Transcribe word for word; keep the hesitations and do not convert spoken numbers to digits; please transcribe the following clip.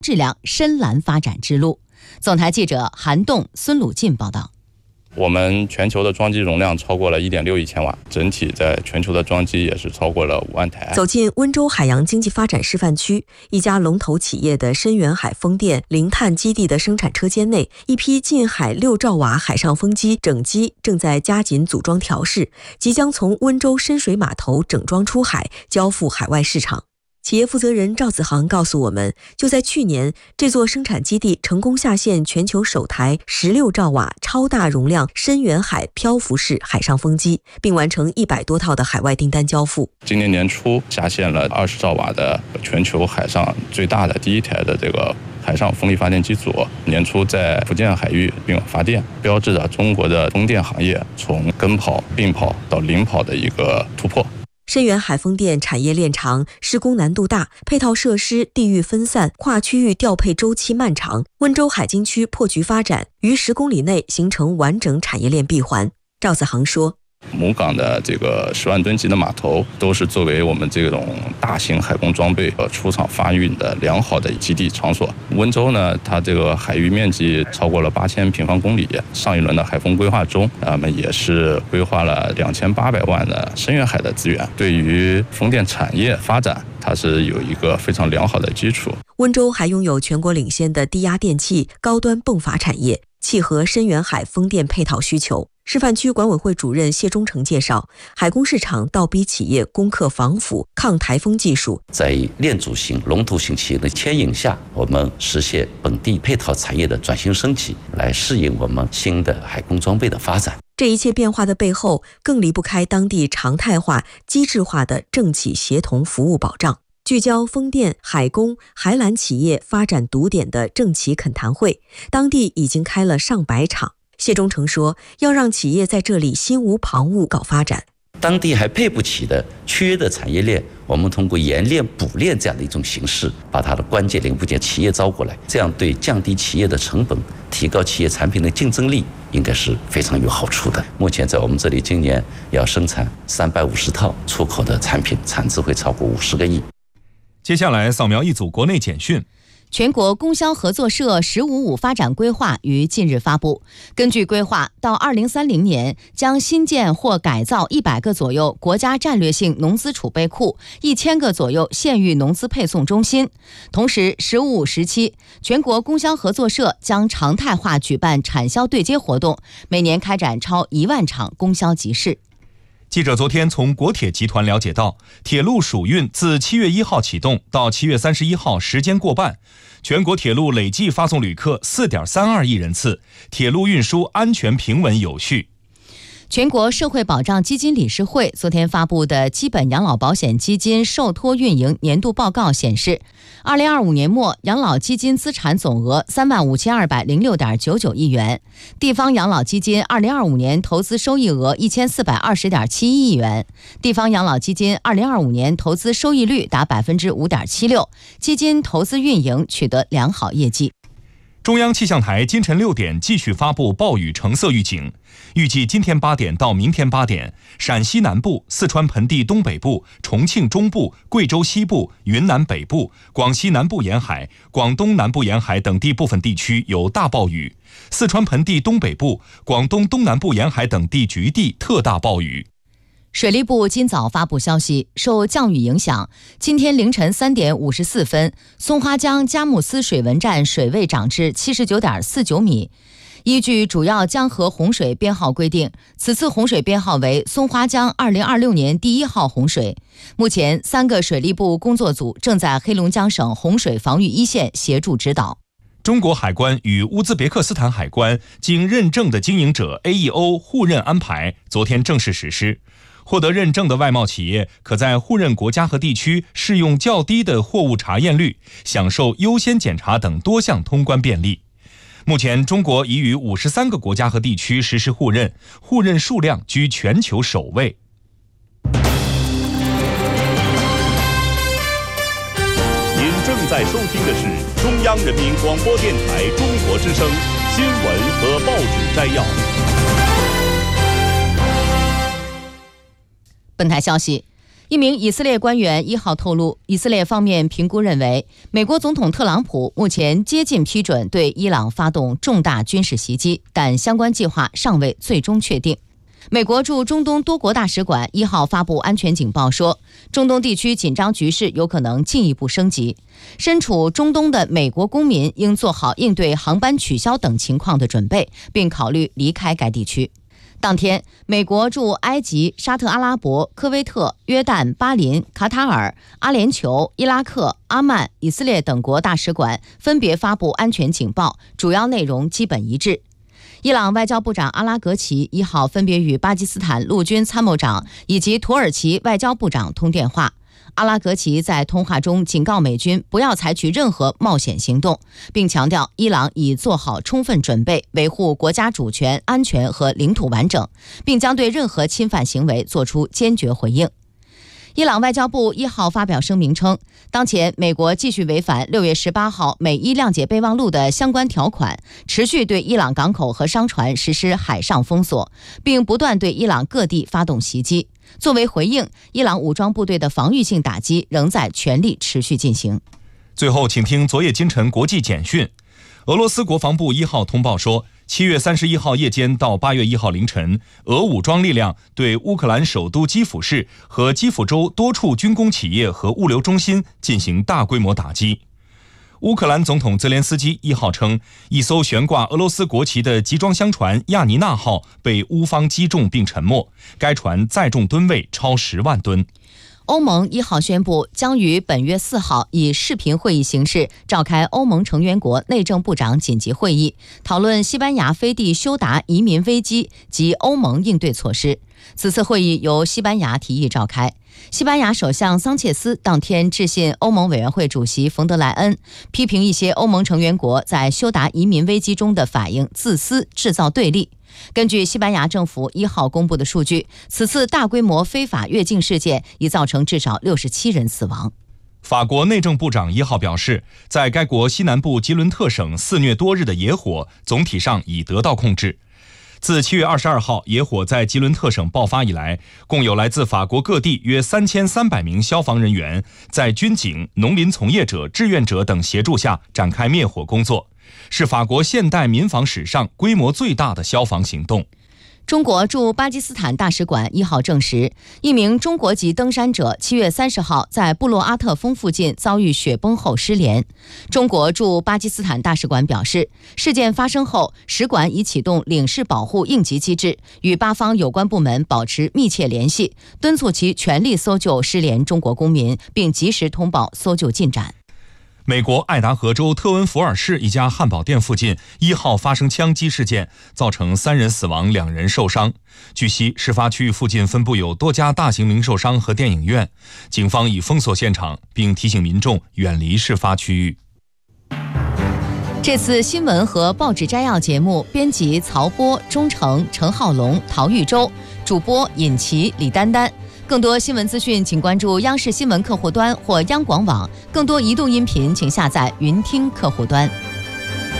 质量深蓝发展之路。总台记者韩栋、孙鲁进报道。 我们全球的装机容量超过了 一点六亿千瓦，整体在全球的装机也是超过了五万台。 走进温州海洋经济发展示范区，一家龙头企业的深远海风电零碳基地的生产车间内，一批近海六兆瓦海上风机整机正在加紧组装调试，即将从温州深水码头整装出海，交付海外市场。企业负责人赵子航告诉我们，就在去年，这座生产基地成功下线全球首台十六兆瓦超大容量深远海漂浮式海上风机，并完成一百多套的海外订单交付。 今年年初下线了二十兆瓦的全球海上最大的第一台的这个海上风力发电机组，年初在福建海域并网发电，标志着中国的风电行业从跟跑、并跑到领跑的一个突破。 深远海风电产业链长，施工难度大，配套设施地域分散，跨区域调配周期漫长。温州海经区破局发展，于十公里内形成完整产业链闭环。赵子航说， 母港的这个十万吨级的码头，都是作为我们这种大型海工装备和出厂发运的良好的基地场所。温州呢，它这个海域面积超过了八千平方公里。上一轮的海风规划中，我们也是规划了两千八百万的深远海的资源，对于风电产业发展，它是有一个非常良好的基础。 温州还拥有全国领先的低压电器、高端泵阀产业，契合深远海风电配套需求。示范区管委会主任谢忠诚介绍，海工市场倒逼企业攻克防腐、抗台风技术， 在链组型、龙头型企业的牵引下，我们实现本地配套产业的转型升级，来适应我们新的海工装备的发展。 这一切变化的背后，更离不开当地常态化、机制化的政企协同服务保障。聚焦风电、海工、海缆企业发展堵点的政企恳谈会，当地已经开了上百场。谢忠诚说，要让企业在这里心无旁骛搞发展。 当地还配不起的缺的产业链，我们通过研链补链这样的一种形式，把它的关键零部件企业招过来，这样对降低企业的成本、提高企业产品的竞争力，应该是非常有好处的。目前在我们这里，今年要生产三百五十套出口的产品，产值会超过五十个亿。 接下来扫描一组国内简讯。 全国供销合作社“十五五”发展规划于近日发布。根据规划，到二零三零年将新建或改造一百个左右国家战略性农资储备库，一千个左右县域农资配送中心。同时，“十五五”时期，全国供销合作社将常态化举办产销对接活动，每年开展超一万场供销集市。 记者昨天从国铁集团了解到，铁路暑运自七月一号启动到七月三十一号，时间过半，全国铁路累计发送旅客 四点三二亿人次，铁路运输安全平稳有序。 全国社会保障基金理事会昨天发布的基本养老保险基金受托运营年度报告显示，二零二五年末养老基金资产总额三万五千二百零六点九九亿元，地方养老基金二零二五年投资收益额一千四百二十点七一亿元，地方养老基金二零二五年投资收益率达百分之五点七六，基金投资运营取得良好业绩。 中央气象台今晨六点继续发布暴雨橙色预警，预计今天八点到明天八点，陕西南部、四川盆地东北部、重庆中部、贵州西部、云南北部、广西南部沿海、广东南部沿海等地部分地区有大暴雨，四川盆地东北部、广东东南部沿海等地局地特大暴雨。 水利部今早发布消息，受降雨影响，今天凌晨三点五十四分，松花江佳木斯水文站水位涨至七十九点四九米。依据主要江河洪水编号规定，此次洪水编号为松花江二零二六年第一号洪水。目前，三个水利部工作组正在黑龙江省洪水防御一线协助指导。 中国海关与乌兹别克斯坦海关经认证的经营者 A E O 互认安排昨天正式实施。获得认证的外贸企业可在互认国家和地区适用较低的货物查验率，享受优先检查等多项通关便利。目前，中国已与五十三个国家和地区实施互认，互认数量居全球首位。 您正在收听的是中央人民广播电台中国之声新闻和报纸摘要。 本台消息， 一名以色列官员一号透露，以色列方面评估认为，美国总统特朗普目前接近批准对伊朗发动重大军事袭击，但相关计划尚未最终确定。美国驻中东多国大使馆一号发布安全警报说，中东地区紧张局势有可能进一步升级，身处中东的美国公民应做好应对航班取消等情况的准备，并考虑离开该地区。当天，美国驻埃及、沙特阿拉伯、科威特、约旦、巴林、卡塔尔、阿联酋、伊拉克、阿曼、以色列等国大使馆分别发布安全警报，主要内容基本一致。伊朗外交部长阿拉格齐一号分别与巴基斯坦陆军参谋长以及土耳其外交部长通电话。阿拉格齐在通话中警告美军不要采取任何冒险行动，并强调伊朗已做好充分准备维护国家主权、安全和领土完整，并将对任何侵犯行为作出坚决回应。伊朗外交部一号发表声明称，当前美国继续违反六月十八号美伊谅解备忘录的相关条款，持续对伊朗港口和商船实施海上封锁，并不断对伊朗各地发动袭击。作为回应，伊朗武装部队的防御性打击仍在全力持续进行。 最后，请听昨夜今晨国际简讯。俄罗斯国防部一号通报说，七月三十一号夜间到八月一号凌晨，俄武装力量对乌克兰首都基辅市和基辅州多处军工企业和物流中心进行大规模打击。乌克兰总统泽连斯基一号称，一艘悬挂俄罗斯国旗的集装箱船亚尼娜号被乌方击中并沉没，该船载重吨位超十万吨。 欧盟一号宣布，将于本月四号以视频会议形式召开欧盟成员国内政部长紧急会议，讨论西班牙飞地休达移民危机及欧盟应对措施。此次会议由西班牙提议召开。西班牙首相桑切斯当天致信欧盟委员会主席冯德莱恩，批评一些欧盟成员国在休达移民危机中的反应自私，制造对立。根据西班牙政府一号公布的数据，此次大规模非法越境事件已造成至少六十七人死亡。 法国内政部长一号表示，在该国西南部吉伦特省肆虐多日的野火总体上已得到控制。自七月二十二号野火在吉伦特省爆发以来，共有来自法国各地约三千三百名消防人员在军警、农林从业者、志愿者等协助下展开灭火工作，是法国现代民防史上规模最大的消防行动。 中国驻巴基斯坦大使馆一号证实，一名中国籍登山者七月三十号在布洛阿特峰附近遭遇雪崩后失联。中国驻巴基斯坦大使馆表示，事件发生后，使馆已启动领事保护应急机制，与巴方有关部门保持密切联系，敦促其全力搜救失联中国公民，并及时通报搜救进展。 美国爱达荷州特温福尔市一家汉堡店附近一号发生枪击事件，造成三人死亡，两人受伤。据悉，事发区域附近分布有多家大型零售商和电影院，警方已封锁现场，并提醒民众远离事发区域。 这次新闻和报纸摘要节目编辑曹波、钟诚、陈浩龙、陶玉洲，主播尹琪、李丹丹。更多新闻资讯，请关注央视新闻客户端或央广网。更多移动音频，请下载云听客户端。